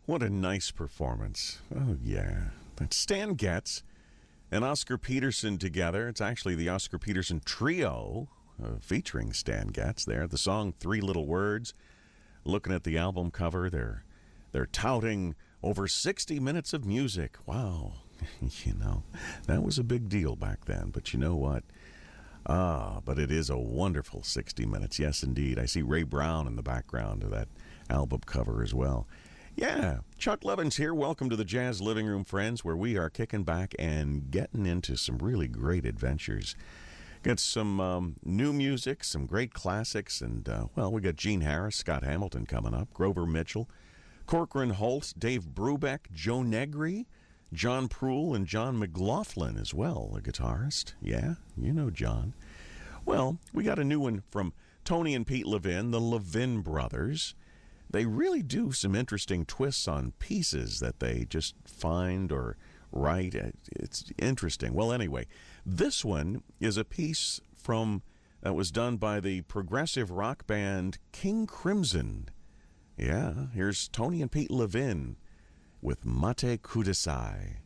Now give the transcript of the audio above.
What a nice performance. Oh, yeah. That's Stan Getz and Oscar Peterson together. It's actually the Oscar Peterson Trio featuring Stan Getz there. The song Three Little Words. Looking at the album cover, they're touting over 60 minutes of music. Wow. That was a big deal back then. But you know what? But it is a wonderful 60 minutes. Yes, indeed. I see Ray Brown in the background of that album cover as well. Yeah, Chuck Levins here. Welcome to the Jazz Living Room, friends, where we are kicking back and getting into some really great adventures. Got some new music, some great classics, and, we got Gene Harris, Scott Hamilton coming up, Grover Mitchell, Corcoran Holt, Dave Brubeck, Joe Negri, John Proul, and John McLaughlin as well, a guitarist. Yeah, you know John. Well, we got a new one from Tony and Pete Levin, the Levin Brothers. They really do some interesting twists on pieces that they just find or write. It's interesting. Well, anyway, this one is a piece that was done by the progressive rock band King Crimson. Yeah, here's Tony and Pete Levin with Mate Kudasai.